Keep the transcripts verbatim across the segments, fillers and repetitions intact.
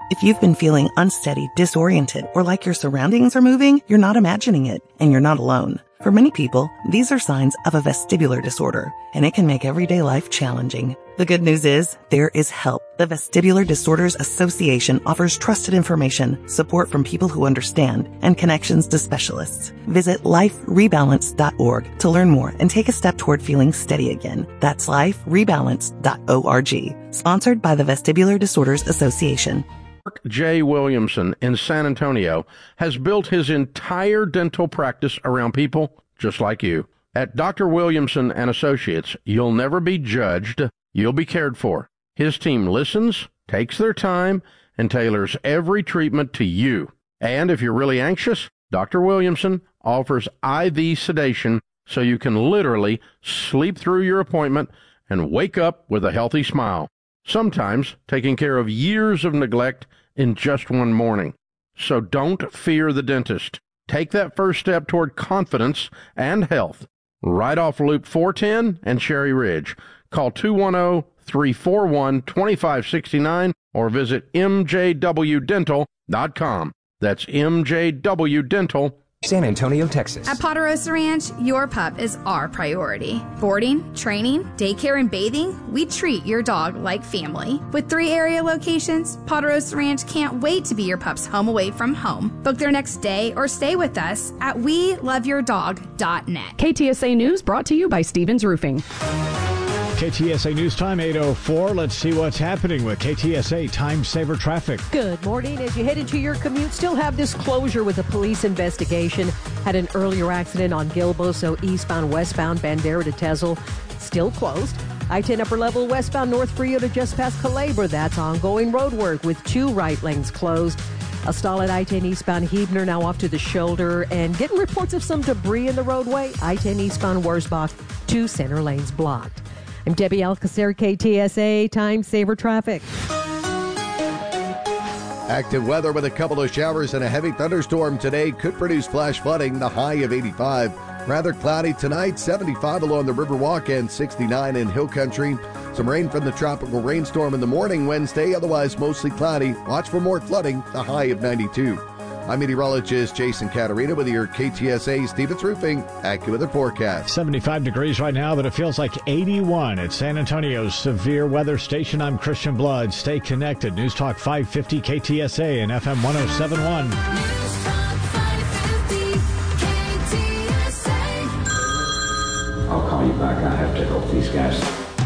If you've been feeling unsteady, disoriented, or like your surroundings are moving, you're not imagining it, and you're not alone. For many people, these are signs of a vestibular disorder, and it can make everyday life challenging. The good news is, there is help. The Vestibular Disorders Association offers trusted information, support from people who understand, and connections to specialists. Visit life rebalance dot org to learn more and take a step toward feeling steady again. That's life rebalance dot org. Sponsored by the Vestibular Disorders Association. Mark J. Williamson in San Antonio has built his entire dental practice around people just like you. At Doctor Williamson and Associates, you'll never be judged, you'll be cared for. His team listens, takes their time, and tailors every treatment to you. And if you're really anxious, Doctor Williamson offers I V sedation so you can literally sleep through your appointment and wake up with a healthy smile. Sometimes taking care of years of neglect in just one morning. So don't fear the dentist. Take that first step toward confidence and health. Right off Loop four ten and Cherry Ridge. Call two one zero, three four one, two five six nine or visit m j w dental dot com. That's m j w dental dot com. San Antonio, Texas. At Ponderosa Ranch, your pup is our priority. Boarding, training, daycare, and bathing, we treat your dog like family. With three area locations, Ponderosa Ranch can't wait to be your pup's home away from home. Book their next day or stay with us at we love your dog dot net. K T S A News brought to you by Stevens Roofing. K T S A News Time, eight oh four. Let's see what's happening with K T S A Time Saver traffic. Good morning. As you head into your commute, still have this closure with a police investigation. Had an earlier accident on Gilbo, so eastbound, westbound, Bandera to Tezel, still closed. I ten upper level westbound North Frio to just past Calabra. That's ongoing road work with two right lanes closed. A stall at I ten eastbound Huebner now off to the shoulder and getting reports of some debris in the roadway. I ten eastbound Wurzbach, two center lanes blocked. I'm Debbie Alcacer, K T S A Time Saver Traffic. Active weather with a couple of showers and a heavy thunderstorm today could produce flash flooding, the high of eighty-five. Rather cloudy tonight, seventy-five along the Riverwalk and sixty-nine in Hill Country. Some rain from the tropical rainstorm in the morning Wednesday, otherwise mostly cloudy. Watch for more flooding, the high of ninety-two. I'm meteorologist Jason Caterina with your K T S A Stevens Roofing AccuWeather forecast. seventy-five degrees right now, but it feels like eighty-one at San Antonio's severe weather station. I'm Christian Blood. Stay connected. News Talk five fifty K T S A and F M one oh seven point one. News Talk five fifty K T S A. I'll call you back. I have to help these guys.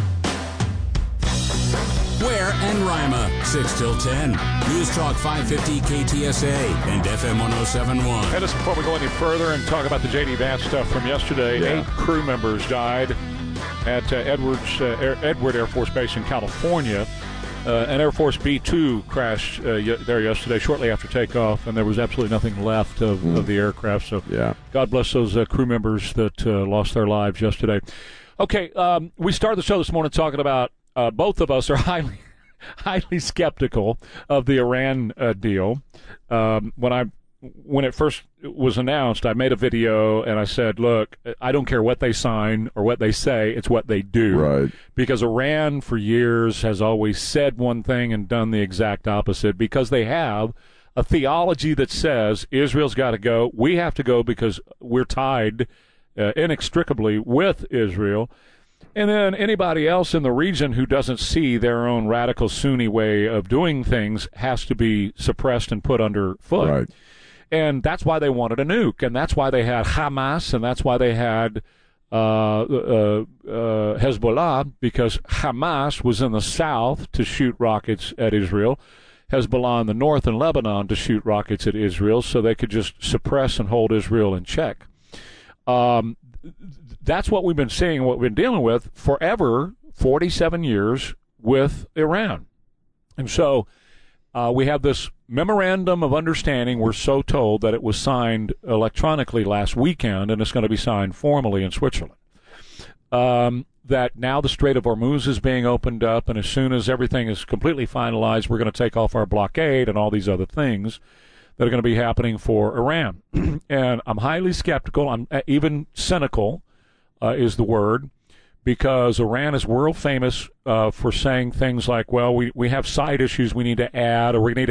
Ware and Rima, six till ten. News Talk five fifty K T S A and F M one oh seven point one. And just before we go any further and talk about the J D Vance stuff from yesterday, yeah. eight crew members died at uh, Edwards, uh, Air, Edward Air Force Base in California. Uh, an Air Force B two crashed uh, y- there yesterday shortly after takeoff, and there was absolutely nothing left of, mm. of the aircraft. So yeah. God bless those uh, crew members that uh, lost their lives yesterday. Okay, um, we started the show this morning talking about uh, both of us are highly highly skeptical of the Iran uh, deal. Um, when I when it first was announced, I made a video and I said, look, I don't care what they sign or what they say, it's what they do. Right. Because Iran for years has always said one thing and done the exact opposite, because they have a theology that says Israel's got to go. We have to go because we're tied uh, inextricably with Israel. And then anybody else in the region who doesn't see their own radical Sunni way of doing things has to be suppressed and put underfoot. Right. And that's why they wanted a nuke, and that's why they had Hamas, and that's why they had uh, uh, uh, Hezbollah, because Hamas was in the south to shoot rockets at Israel, Hezbollah in the north in Lebanon to shoot rockets at Israel, so they could just suppress and hold Israel in check. Um, that's what we've been seeing, what we've been dealing with forever, forty-seven years with Iran. And so uh, we have this memorandum of understanding, we're so told, that it was signed electronically last weekend, and it's going to be signed formally in Switzerland. Um, that now the Strait of Hormuz is being opened up, and as soon as everything is completely finalized, we're going to take off our blockade and all these other things that are going to be happening for Iran. And I'm highly skeptical, I'm even cynical uh, is the word, because Iran is world famous uh, for saying things like, well, we, we have side issues we need to add, or we need to